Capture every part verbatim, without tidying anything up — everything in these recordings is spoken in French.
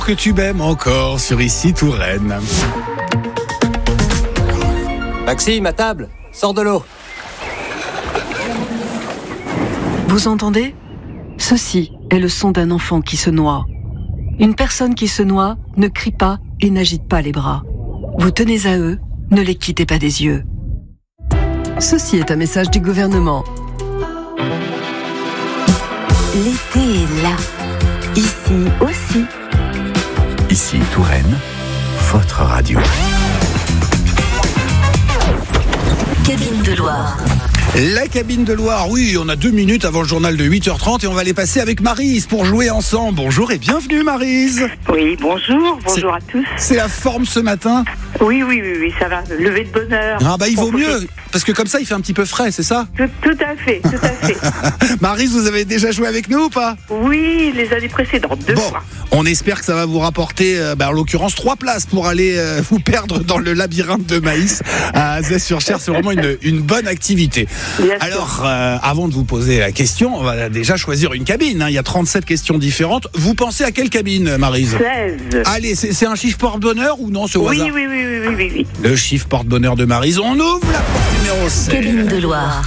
Que tu m'aimes encore sur Ici Touraine. Maxime, à table, sors de l'eau. Vous entendez ? Ceci est le son d'un enfant qui se noie. Une personne qui se noie ne crie pas et n'agite pas les bras. Vous tenez à eux, ne les quittez pas des yeux. Ceci est un message du gouvernement. L'été est là, ici aussi. Ici Touraine, votre radio. Cabine de Loire. La cabine de Loire, oui, on a deux minutes avant le journal de huit heures trente et on va les passer avec Maryse pour jouer ensemble. Bonjour et bienvenue Maryse. Oui, bonjour, bonjour c'est, à tous. C'est la forme ce matin ? Oui, oui, oui, oui, ça va, lever de bonne heure. Ah bah il vaut mieux, parce que comme ça il fait un petit peu frais, c'est ça ? Tout, tout à fait, tout à fait. Maryse, vous avez déjà joué avec nous ou pas ? Oui, les années précédentes, deux bon, fois. On espère que ça va vous rapporter, euh, bah, en l'occurrence, trois places pour aller euh, vous perdre dans le labyrinthe de maïs à Azay-sur-Cher. C'est vraiment une, une bonne activité. Bien Alors, euh, avant de vous poser la question, on va déjà choisir une cabine. Hein. Il y a trente-sept questions différentes. Vous pensez à quelle cabine, Maryse ? seize. Allez, c'est, c'est un chiffre porte-bonheur ou non, ce Oui, hasard ? oui, oui, oui, oui, oui, oui. Le chiffre porte-bonheur de Maryse. On ouvre la porte numéro seize. Cabine de Loire.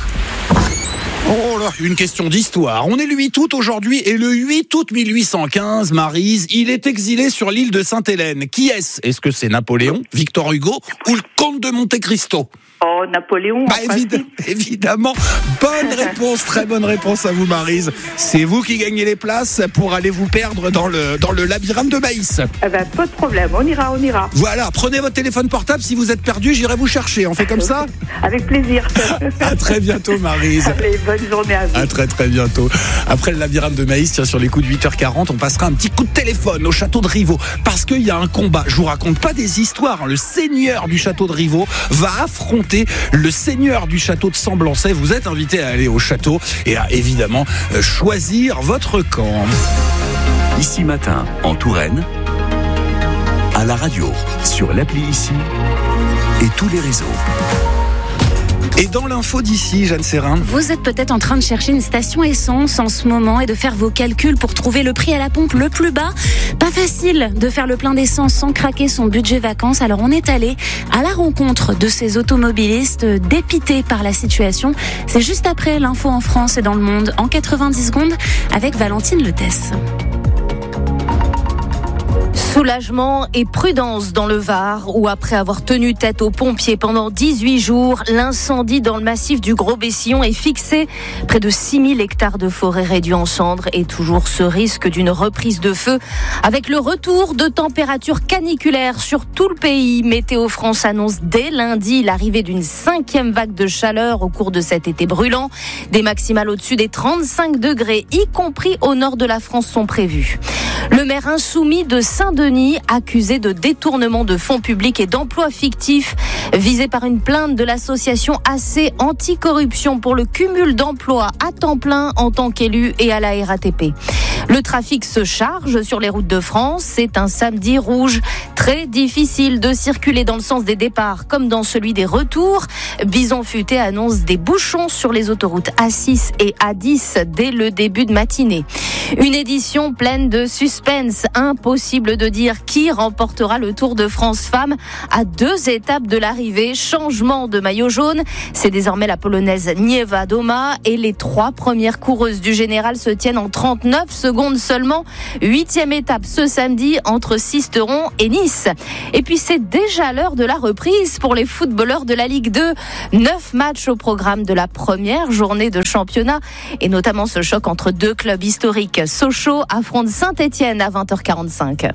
Oh là, une question d'histoire. On est le huit août aujourd'hui et le huit août mille huit cent quinze, Maryse, il est exilé sur l'île de Sainte-Hélène. Qui est-ce ? Est-ce que c'est Napoléon, Victor Hugo ou le comte de Monte Cristo ? Oh, Napoléon. Bah enfin, évid- évidemment, bonne réponse, très bonne réponse à vous Maryse. C'est vous qui gagnez les places pour aller vous perdre dans le, dans le labyrinthe de maïs. Eh ben, pas de problème, on ira, on ira. Voilà, prenez votre téléphone portable, si vous êtes perdu, j'irai vous chercher. On fait comme ça ? Avec plaisir. À très bientôt Maryse. Allez, bonne journée à vous. À très très bientôt. Après le labyrinthe de maïs, tiens, sur les coups de huit heures quarante, on passera un petit coup de téléphone au château de Rivaux. Parce qu'il y a un combat. Je vous raconte pas des histoires. Hein. Le seigneur du château de Rivaux va affronter le seigneur du château de Semblançay. Vous êtes invité à aller au château et à évidemment euh, choisir votre camp. Ici Matin, en Touraine, à la radio, sur l'appli Ici et tous les réseaux. Et dans l'info d'ici, Jeanne Serrin. Vous êtes peut-être en train de chercher une station essence en ce moment et de faire vos calculs pour trouver le prix à la pompe le plus bas. Pas facile de faire le plein d'essence sans craquer son budget vacances. Alors on est allé à la rencontre de ces automobilistes dépités par la situation. C'est juste après l'info en France et dans le monde en quatre-vingt-dix secondes avec Valentine Letesse. Soulagement et prudence dans le Var, où après avoir tenu tête aux pompiers pendant dix-huit jours, l'incendie dans le massif du Gros-Bessillon est fixé. Près de six mille hectares de forêt réduits en cendres et toujours ce risque d'une reprise de feu. Avec le retour de températures caniculaires sur tout le pays, Météo France annonce dès lundi l'arrivée d'une cinquième vague de chaleur au cours de cet été brûlant. Des maximales au-dessus des trente-cinq degrés, y compris au nord de la France, sont prévues. Le maire insoumis de Saint-Denis, accusé de détournement de fonds publics et d'emplois fictifs, visé par une plainte de l'association A C Anticorruption pour le cumul d'emplois à temps plein en tant qu'élu et à la R A T P. Le trafic se charge sur les routes de France. C'est un samedi rouge. Très difficile de circuler dans le sens des départs comme dans celui des retours. Bison Futé annonce des bouchons sur les autoroutes A six et A dix dès le début de matinée. Une édition pleine de suspense. Impossible de dire qui remportera le Tour de France Femmes à deux étapes de l'arrivée. Changement de maillot jaune. C'est désormais la Polonaise Nieva Doma et les trois premières coureuses du général se tiennent en trente-neuf secondes seulement. Huitième étape ce samedi entre Sisteron et Nice. Et puis c'est déjà l'heure de la reprise pour les footballeurs de la Ligue deux. Neuf matchs au programme de la première journée de championnat et notamment ce choc entre deux clubs historiques. Sochaux affronte Saint-Étienne à vingt heures quarante-cinq.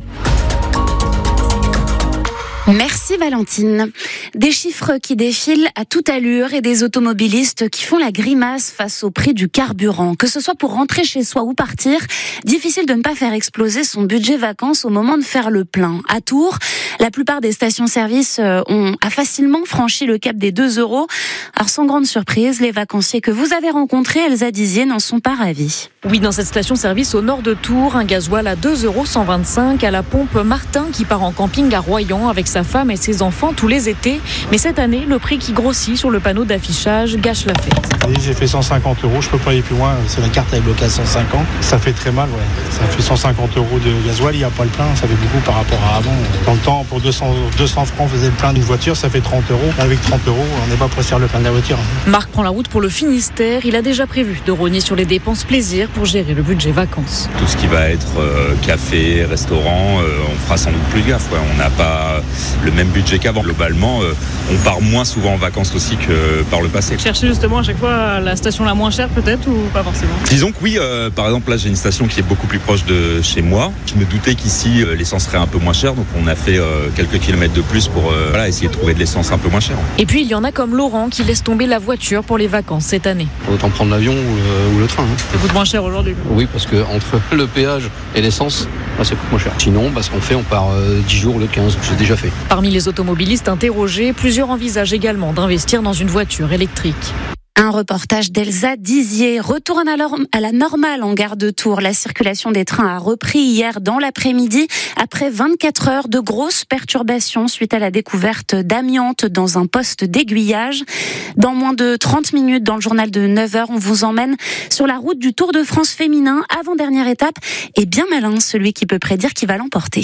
Merci Valentine. Des chiffres qui défilent à toute allure et des automobilistes qui font la grimace face au prix du carburant. Que ce soit pour rentrer chez soi ou partir, difficile de ne pas faire exploser son budget vacances au moment de faire le plein. À Tours, La plupart des stations-service ont a facilement franchi le cap des deux euros. Alors sans grande surprise, les vacanciers que vous avez rencontrés, Elsa Dizier, n'en sont pas ravis. Oui, dans cette station-service au nord de Tours, un gasoil à deux euros cent vingt-cinq à la pompe. Martin qui part en camping à Royan avec sa femme et ses enfants tous les étés. Mais cette année, le prix qui grossit sur le panneau d'affichage gâche la fête. Oui, j'ai fait cent cinquante euros, je peux pas aller plus loin. C'est la carte elle est bloquée à cent cinquante. Ça fait très mal, ouais. Ça fait cent cinquante euros de gasoil, il n'y a pas le plein. Ça fait beaucoup par rapport à avant. Dans le temps, pour deux cents, deux cents francs, on faisait le plein d'une voiture, ça fait trente euros. Avec trente euros, on n'est pas pressé le plein de la voiture. Marc prend la route pour le Finistère. Il a déjà prévu de rogner sur les dépenses plaisir pour gérer le budget vacances. Tout ce qui va être euh, café, restaurant, euh, on fera sans doute plus gaffe. Ouais. On n'a pas le même budget qu'avant. Globalement, euh, on part moins souvent en vacances aussi que par le passé. Chercher justement à chaque fois la station la moins chère peut-être ou pas forcément? Disons que oui, euh, par exemple là j'ai une station qui est beaucoup plus proche de chez moi. Je me doutais qu'ici euh, l'essence serait un peu moins chère, donc on a fait euh, quelques kilomètres de plus pour euh, voilà, essayer de trouver de l'essence un peu moins chère. Et puis il y en a comme Laurent qui laisse tomber la voiture pour les vacances cette année. Autant prendre l'avion ou le, ou le train. Hein. Ça coûte moins cher aujourd'hui. Oui, parce que entre le péage et l'essence, bah, ça coûte moins cher. Sinon, bah, ce qu'on fait, on part euh, dix jours le quinze, j'ai déjà fait. Parmi les automobilistes interrogés, plusieurs envisagent également d'investir dans une voiture électrique. Un reportage d'Elsa Dizier. Retour à la normale en gare de Tours. La circulation des trains a repris hier dans l'après-midi après vingt-quatre heures de grosses perturbations suite à la découverte d'amiante dans un poste d'aiguillage. Dans moins de trente minutes, dans le journal de neuf heures, on vous emmène sur la route du Tour de France féminin. Avant-dernière étape, et bien malin celui qui peut prédire qui va l'emporter.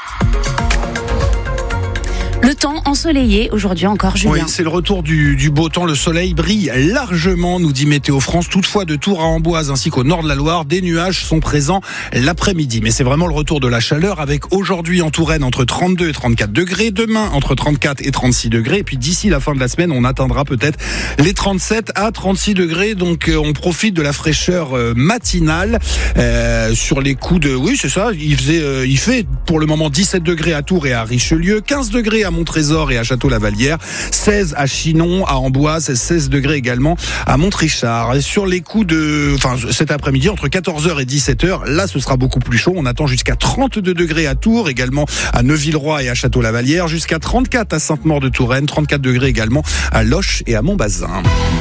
Le temps ensoleillé, aujourd'hui encore, Julien. Oui, c'est le retour du, du beau temps. Le soleil brille largement, nous dit Météo France. Toutefois, de Tours à Amboise ainsi qu'au nord de la Loire, des nuages sont présents l'après-midi. Mais c'est vraiment le retour de la chaleur avec aujourd'hui en Touraine entre trente-deux et trente-quatre degrés. Demain, entre trente-quatre et trente-six degrés. Et puis d'ici la fin de la semaine, on atteindra peut-être les trente-sept à trente-six degrés. Donc, euh, on profite de la fraîcheur euh, matinale euh, sur les coups de... Oui, c'est ça. Il, faisait, euh, il fait pour le moment dix-sept degrés à Tours et à Richelieu, quinze degrés à Monttrésor et à Château-Lavallière, seize à Chinon, à Amboise, seize degrés également à Montrichard. Et sur les coups de, enfin, cet après-midi, entre quatorze heures et dix-sept heures, là, ce sera beaucoup plus chaud. On attend jusqu'à trente-deux degrés à Tours, également à Neuville-Roi et à Château-Lavallière, jusqu'à trente-quatre à Sainte-Maure-de-Touraine, trente-quatre degrés également à Loches et à Montbazin.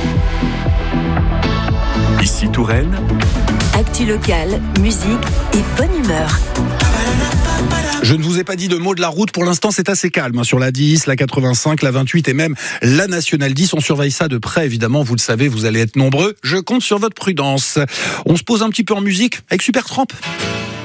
Ici Touraine. Actu locale, musique et bonne humeur. Je ne vous ai pas dit de mots de la route. Pour l'instant, c'est assez calme. Sur la dix, la quatre-vingt-cinq, la vingt-huit et même la nationale dix. On surveille ça de près, évidemment. Vous le savez, vous allez être nombreux. Je compte sur votre prudence. On se pose un petit peu en musique avec Supertramp.